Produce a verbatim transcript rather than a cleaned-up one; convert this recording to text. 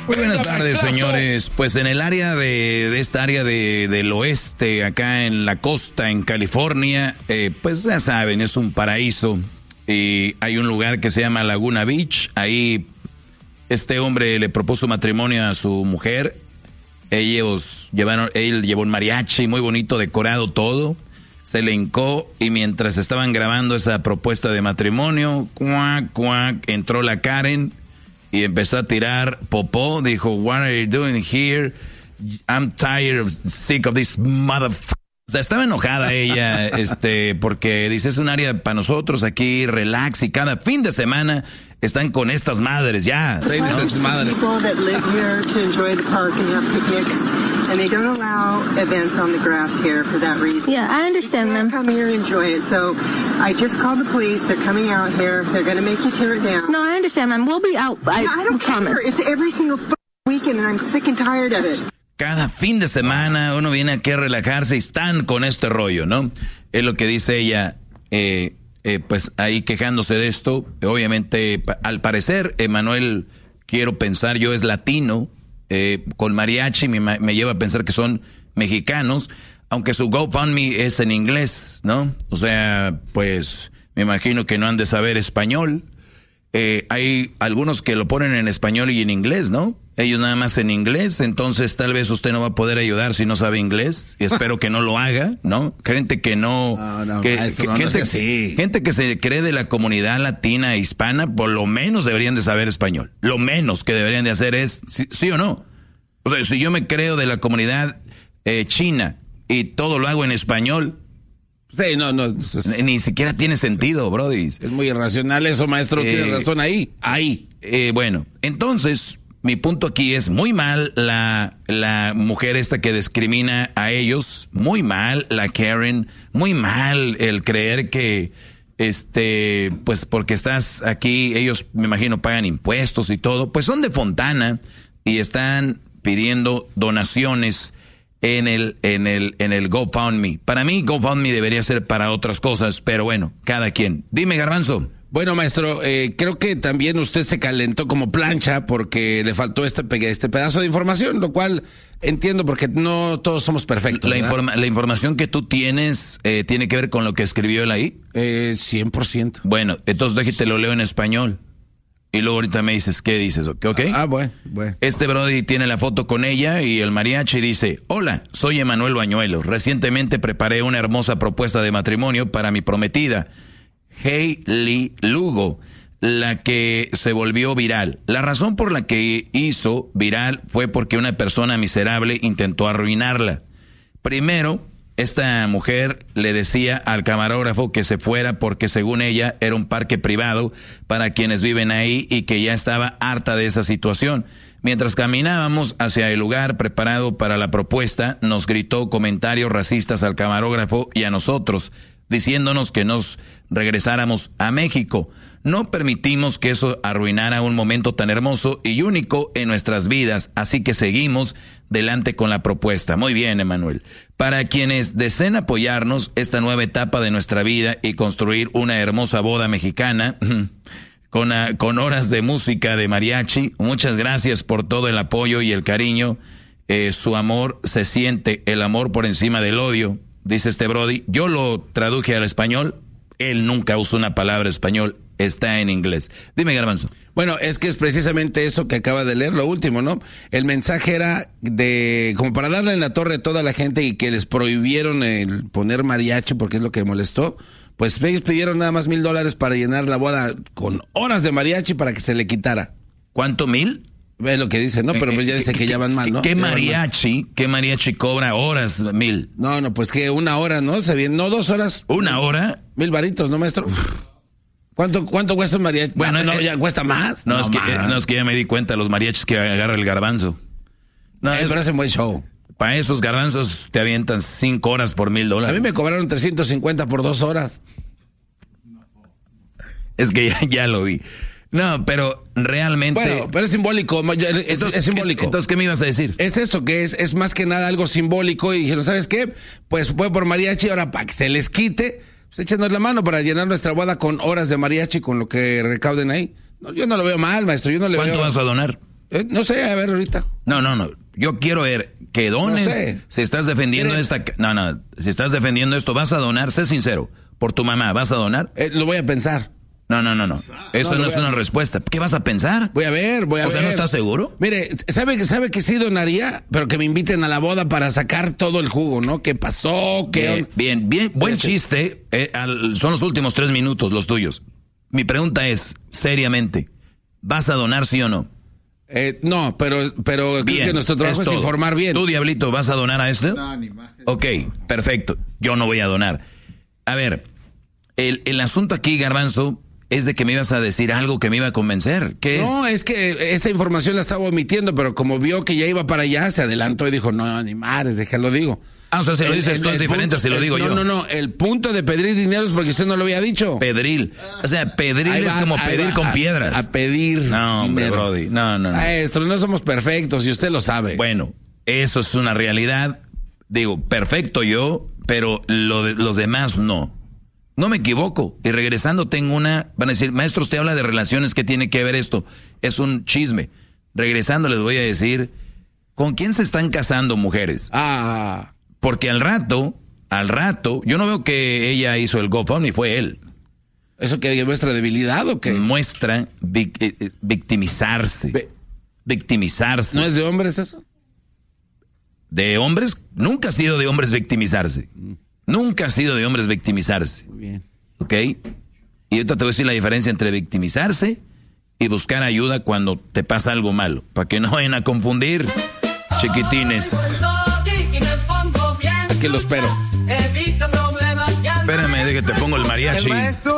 Muy buenas tardes, señores. Pues en el área de, de esta área de, del oeste, acá en la costa, en California, eh, pues ya saben, es un paraíso. Y hay un lugar que se llama Laguna Beach. Ahí este hombre le propuso matrimonio a su mujer. Ellos llevaron, él llevó un mariachi muy bonito, decorado todo. Se le hincó y mientras estaban grabando esa propuesta de matrimonio, cuac, cuac, entró la Karen y empezó a tirar popó. Dijo, what are you doing here? I'm tired of, sick of this motherfucker. O sea, estaba enojada ella, este, porque dice, es un área para nosotros aquí, relax, y cada fin de semana están con estas madres, ya. Well, estas madres. People that live here to enjoy the park and have picnics, and they don't allow events on the grass here for that reason. Yeah, I understand, ma'am. Come here and enjoy it. So I just called the police. They're coming out here. They're going to make you tear it down. No, I understand, ma'am. We'll be out. I, no, I don't promise. care. It's every single weekend, and I'm sick and tired of it. Cada fin de semana uno viene aquí a relajarse y están con este rollo, ¿no? Es lo que dice ella, eh, eh, pues ahí quejándose de esto. Obviamente, al parecer, Emanuel, quiero pensar yo, es latino, eh, con mariachi, me, me lleva a pensar que son mexicanos, aunque su GoFundMe es en inglés, ¿no? O sea, pues me imagino que no han de saber español. Eh, hay algunos que lo ponen en español y en inglés, ¿no? Ellos nada más en inglés, entonces tal vez usted no va a poder ayudar si no sabe inglés, y espero que no lo haga, ¿no? Gente que no... No, no, que, maestro, que, no, gente, no sea así. gente que se cree de la comunidad latina e hispana, por lo menos deberían de saber español. Lo menos que deberían de hacer es, sí, sí o no. O sea, si yo me creo de la comunidad eh, china y todo lo hago en español... Sí, no, no. Ni siquiera tiene sentido, brody. Es muy irracional eso, maestro. Eh, Tiene razón ahí. Ahí. Eh, bueno, entonces, mi punto aquí es muy mal la, la mujer esta que discrimina a ellos. Muy mal la Karen. Muy mal el creer que, este, pues porque estás aquí, ellos me imagino pagan impuestos y todo. Pues son de Fontana y están pidiendo donaciones en el, en el, en el GoFundMe. Para mí, GoFundMe debería ser para otras cosas, pero bueno, cada quien. Dime, Garbanzo. Bueno, maestro, eh, creo que también usted se calentó como plancha porque le faltó este, pe- este pedazo de información, lo cual entiendo porque no todos somos perfectos. La, ¿verdad? informa- la información que tú tienes eh, tiene que ver con lo que escribió él ahí. Eh, cien por ciento. Bueno, entonces déjate lo leo en español. Y luego ahorita me dices qué dices, ¿ok? Ah, bueno, bueno. Este brody tiene la foto con ella y el mariachi dice, hola, soy Emanuel Bañuelos. Recientemente preparé una hermosa propuesta de matrimonio para mi prometida, Hailey Lugo, la que se volvió viral. La razón por la que hizo viral fue porque una persona miserable intentó arruinarla. Primero, esta mujer le decía al camarógrafo que se fuera porque según ella era un parque privado para quienes viven ahí y que ya estaba harta de esa situación. Mientras caminábamos hacia el lugar preparado para la propuesta, nos gritó comentarios racistas al camarógrafo y a nosotros, diciéndonos que nos regresáramos a México. No permitimos que eso arruinara un momento tan hermoso y único en nuestras vidas, así que seguimos delante con la propuesta. Muy bien, Emanuel. Para quienes deseen apoyarnos esta nueva etapa de nuestra vida y construir una hermosa boda mexicana con, uh, con horas de música de mariachi, muchas gracias por todo el apoyo y el cariño. Eh, su amor se siente, el amor por encima del odio, dice este brody. Yo lo traduje al español, él nunca usó una palabra español, está en inglés. Dime, Garbanzo. Bueno, es que es precisamente eso que acaba de leer, lo último, ¿no? El mensaje era de, como para darle en la torre a toda la gente y que les prohibieron el poner mariachi porque es lo que molestó. Pues ellos pidieron nada más mil dólares para llenar la boda con horas de mariachi para que se le quitara. ¿Cuánto, mil? Es lo que dice, ¿no? Pero pues ya dice que ya van mal, ¿no? ¿Qué Ya van mariachi? ¿Qué mariachi cobra horas, mil? No, no, pues que una hora, ¿no? Se viene, no, dos horas. ¿Una hora? Mil varitos, ¿no, maestro? ¿Cuánto, cuánto cuesta un mariachi? Bueno, no, no, eh, ya cuesta más. No, no, es que, más. no, es que ya me di cuenta de los mariachis que agarra el garbanzo. No, Eh, es, pero hacen buen show. para esos garbanzos te avientan cinco horas por mil A dólares. mí me cobraron trescientos cincuenta por dos horas. Es que ya, ya lo vi. No, pero realmente... Bueno, pero es simbólico, es, entonces, es simbólico. ¿qué, entonces, ¿qué me ibas a decir? Es esto, que es, es más que nada algo simbólico y dijeron, ¿sabes qué? Pues fue por mariachi, ahora para que se les quite, pues échenos la mano para llenar nuestra boda con horas de mariachi con lo que recauden ahí. No, yo no lo veo mal, maestro, yo no le ¿Cuánto veo... vas a donar? Eh, no sé, a ver ahorita. No, no, no. Yo quiero ver que dones. No sé. Si estás defendiendo ¿Quieres? esta... No, no. Si estás defendiendo esto, ¿vas a donar? Sé sincero. Por tu mamá, ¿vas a donar? Eh, lo voy a pensar. No, no, no, no. Eso No, no, lo es voy a- una respuesta. ¿Qué vas a pensar? Voy a ver, voy a O ver. sea, ¿no estás seguro? Mire, sabe que sabe que sí donaría, pero que me inviten a la boda para sacar todo el jugo, ¿no? ¿Qué pasó? ¿Qué Bien, on- bien, bien. Buen Espérate. chiste. Eh, al- son los últimos tres minutos, los tuyos. Mi pregunta es, seriamente, ¿vas a donar sí o no? Eh, no, pero, pero creo Bien. que nuestro trabajo es, todo. informar bien. ¿Tú, Diablito, vas a donar a esto? No, ni más. Ok, perfecto. Yo no voy a donar. A ver, el, el asunto aquí, Garbanzo, es de que me ibas a decir algo que me iba a convencer. ¿Qué es? No, es que esa información la estaba omitiendo, pero como vio que ya iba para allá, se adelantó y dijo, no, ni madres, déjalo digo. Ah, o sea, si lo El- dices el- tú es el diferente punto- si lo el- digo no, yo. No, no, el punto de pedir dinero es porque usted no lo había dicho. Pedril. O sea, pedril Ahí es va, como ahí pedir va, con a- piedras. A, pedir No, hombre, dinero. Brody. No, no, no. Maestro, no somos perfectos y usted lo sabe. Bueno, eso es una realidad. Digo, perfecto yo, pero lo de, los demás no. No me equivoco. Y regresando tengo una... Van a decir, maestro, usted habla de relaciones, ¿qué tiene que ver esto? Es un chisme. Regresando les voy a decir, ¿con quién se están casando mujeres? Ah, Porque al rato, al rato, yo no veo que ella hizo el GoFundMe, fue él. ¿eso que muestra debilidad o qué? Muestra vic- eh, eh, victimizarse. Ve- Victimizarse. ¿No es de hombres eso? De hombres, nunca ha sido de hombres victimizarse. Nunca ha sido de hombres victimizarse. Muy bien. ¿Ok? Y ahorita te voy a decir la diferencia entre victimizarse y buscar ayuda cuando te pasa algo malo. Para que no vayan a confundir, chiquitines. Aquí lo espero. Espérame, de que te pongo el mariachi.